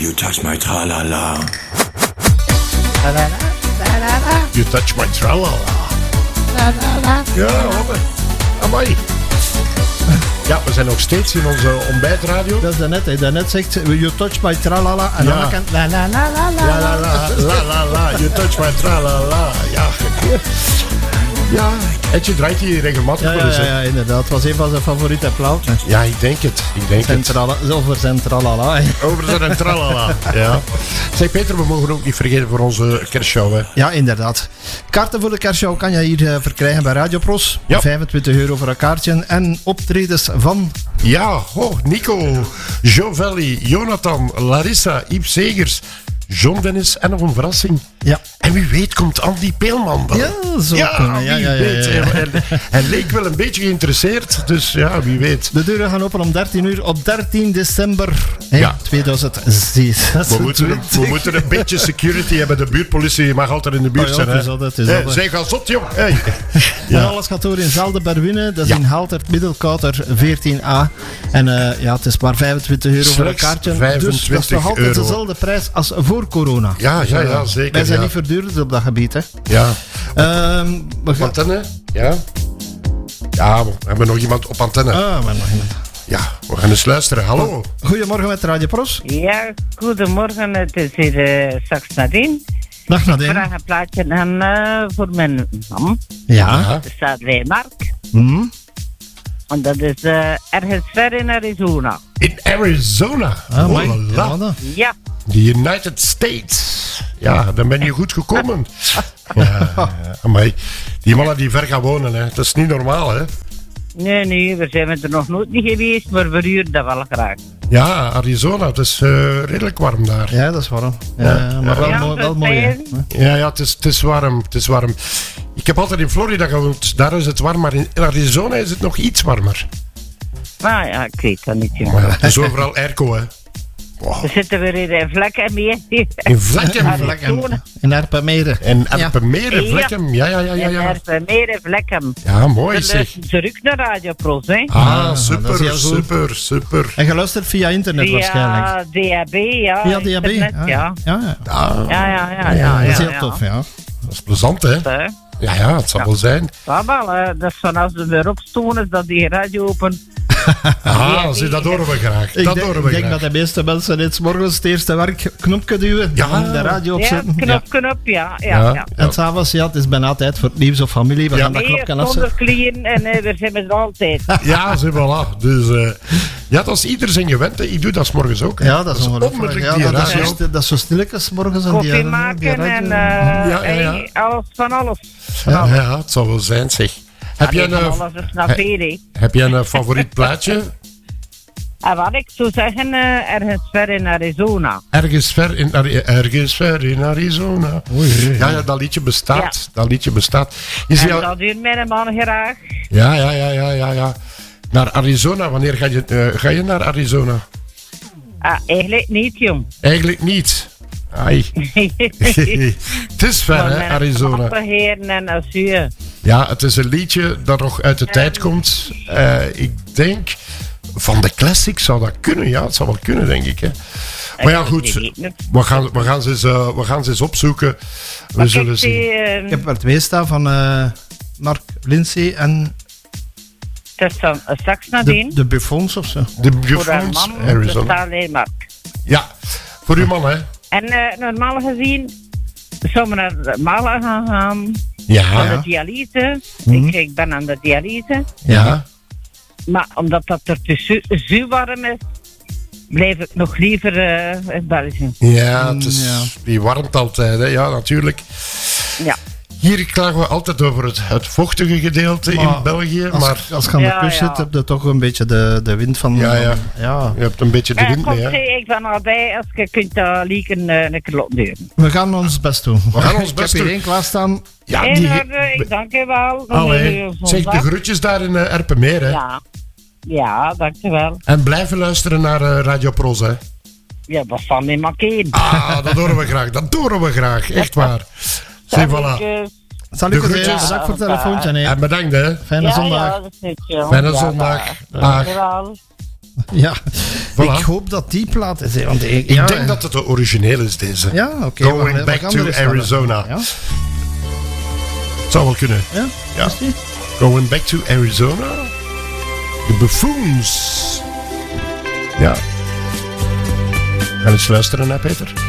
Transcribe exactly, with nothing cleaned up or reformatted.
you touch my tra-la-la. You touch my tra-la-la. Ja, hoor. Amai. Ja, we zijn nog steeds in onze ontbijtradio. Dat is daarnet, hè. Daarnet zegt you touch my tralala en ja. dan kan la la la la la ja, la la la la la you touch my tralala. Ja, ja, Etje draait hier regelmatig ja, voor ja, ons. Ja, ja, inderdaad. Het was een van zijn favoriete platen. Ja, ik denk het. Ik denk zijn het. trala, over zijn tralala. Hè. Over zijn tralala. Ja. Zeg Peter, we mogen ook niet vergeten voor onze kerstshow. Hè. Ja, inderdaad. Kaarten voor de kerstshow kan je hier uh, verkrijgen bij Radio Pros. Ja. vijfentwintig euro voor een kaartje. En optredens van... Ja, oh, Nico, Jovelli, Jonathan, Larissa, Yves Segers, John Dennis en nog een verrassing. Ja. En wie weet komt Andy Peelman dan. Ja, zo ja, kunnen. wie Ja, ja, ja, weet. ja, ja. Hij, hij leek wel een beetje geïnteresseerd, dus ja, wie weet. De deuren gaan open om dertien uur op dertien december hè, Ja. tweeduizend zes. We moeten, we moeten een beetje security hebben. De buurtpolitie mag altijd in de buurt Oh ja, zijn. het is Hè. altijd, het is Hey, altijd. zij gaan zot, jong. Hey. Ja. En alles gaat door in Zelde Berwinnen. Dat is Ja. in Haltert Middelkouter veertien a. En uh, ja, het is maar vijfentwintig euro voor een Slechts kaartje. Dus vijfentwintig dat is nog altijd euro. dezelfde prijs als voor corona. Ja, ja, ja, zeker. Wij zijn ja. niet verduurd op dat gebied, hè. Ja. Ehm, we gaan... Antenne? Ja. Ja, we hebben nog iemand op antenne. Ah, maar nog iemand. Ja, we gaan eens luisteren. Hallo. Goedemorgen met Radio Pros. Ja, goedemorgen. Het is hier uh, straks Nadine. Dag Ik Nadine. vraag een plaatje aan uh, voor mijn mam. Ja. Ja. Er staat bij Mark. Hm? En dat is uh, ergens ver in Arizona. In Arizona. Ah, Oh mooi. la la. Ja, dat. Ja. The United States. Ja, dan ben je goed gekomen. Ja, amai. Die mannen die ver gaan wonen, hè. Dat is niet normaal, hè. Nee, nee, we zijn er nog nooit niet geweest, maar we huren dat wel graag. Ja, Arizona, het is uh, redelijk warm daar. Ja, dat is warm. Ja, Ja. maar wel, Ja, mooi, wel dat mooi. hè. zijn- Ja, ja, het is, het is warm, het is warm. Ik heb altijd in Florida gewoond, daar is het warm, maar in Arizona is het nog iets warmer. Maar ja, ik weet dat niet, Maar jongen. ja, het is overal airco, hè. Wow. We zitten weer in vlekken mee. In Vlekkem. Ja, Vlekkem. In Erpenmeren. En Ja. Erpenmeren, Ja. Vlekkem. Ja, ja, ja, ja. In Ja, Erpenmeren, in Vlekken. ja mooi We zeg. luisteren terug naar Radio Pros, hè. Ah, dat is super, heel goed. super, super. En geluisterd via internet waarschijnlijk. Via D A B, ja. Via D A B? internet, Ah, ja. Ja, ja. Ja, Ja, ja, ja, ja. Dat is ja, heel ja. tof, ja. dat is plezant, hè. Hè? Ja, ja, het zal Ja. wel zijn. Ja, wel, hè. Dat is vanaf ze weer opstonen, is dat die radio open. Ah, zie, dat horen we graag. Ik Dat denk, horen ik we denk graag. dat de meeste mensen dit 's morgens het eerste werkknopje duwen. Ja. En de radio Ja, opzetten. knop, knop, ja. ja, Ja. ja. En s'avonds, ja, het is bijna tijd voor het nieuws of familie. We Ja. gaan dat Nee, knopje zonder afzetten. clean en uh, we zijn met er altijd. Ja, zie, voilà. Dus, uh, ja, dat is ieder zijn gewend. Hè. Ik doe dat 's morgens ook. Hè. Ja, dat is ongelooflijk. onmiddellijk Ja, die dat, is radio. zo, sti- dat is zo stilletjes morgens. En die, Koffie die maken radio. en uh, Ja, ja, ja. hey, alles van alles. Ja, ja, het zal wel zijn, zeg. Heb Allee, jij een, van uh, alles is naar veel, hè. heb jij een favoriet plaatje? En wat ik zou zeggen, uh, ergens ver in Arizona. Ergens ver in, Ari- ergens ver in Arizona. Oei, Ja, ja, dat liedje bestaat. Dat liedje bestaat. Is En jou- dat duurt mijn man graag. Ja, ja, ja, ja, ja, ja. Naar Arizona, wanneer ga je, uh, ga je naar Arizona? Ah, eigenlijk niet, jong. Eigenlijk niet. Ai. Het is ver, hè, Arizona. Heren en asiel. Ja, het is een liedje dat nog uit de tijd komt. Uh, ik denk, van de classics zou dat kunnen. Ja, het zou wel kunnen, denk ik. Hè. Maar ja, goed. We gaan, we gaan, ze, eens, uh, we gaan ze eens opzoeken. We Maar zullen kijk, zien. die, eh, Ik heb er twee staan van uh, Mark Lindsay en het is dan uh, straks de, nadien. de Buffons of zo. De Voor haar Buffons, man, er Arizona. staat alleen Mark. Ja, voor uw man, hè? En uh, normaal gezien zou we naar de Malen gaan gaan. Aan Ja. de dialyse. Mhm. Ik, ik ben aan de dialyse. Ja. Maar omdat dat er te zu- zuur warm is, blijf ik nog liever uh, in België. Ja, het is, Ja. die warmt altijd, hè? Ja, natuurlijk. Ja. Hier klagen we altijd over het, het vochtige gedeelte Maar in België. Als, Maar als je aan de Ja, kust ja. zit, heb je toch een beetje de, de wind van... Ja, ja. ja. je hebt een beetje de Eh, wind kom, mee, hè? zeg, ik ben al bij als je kunt dat lieken uh, een keer laten doen. We gaan ons best doen. We gaan ons Ik best heb hier doen. één klaarstaan. Ja, En die... uh, ik dank je wel. Dan Allee, hebben we zeg de zondag. groetjes daar in uh, Erpenmeer, hè? Ja. Ja, dank je wel. En blijven luisteren naar uh, Radio Pros, hè? Ja, dat zal niet maken. Ah, dat horen we graag. Dat horen we graag. Echt waar. Zeg, voilà. Salut, De groetjes. bedankt voor het telefoontje. Nee. En bedankt, hè? Fijne ja, zondag. ja, dat is het, jong. Fijne Ja, zondag. dag. Dag. Dank je wel. Ja, Voilà. ik hoop dat die plaat is. hè, Want ik, Ik ja, denk dat het de origineel is, deze. Ja, oké. Okay, Going back to Arizona. Ja? Zou wel kunnen. Ja? Ja. Is die? Going back to Arizona. De Buffoons. Ja. Gaan we eens luisteren naar Peter?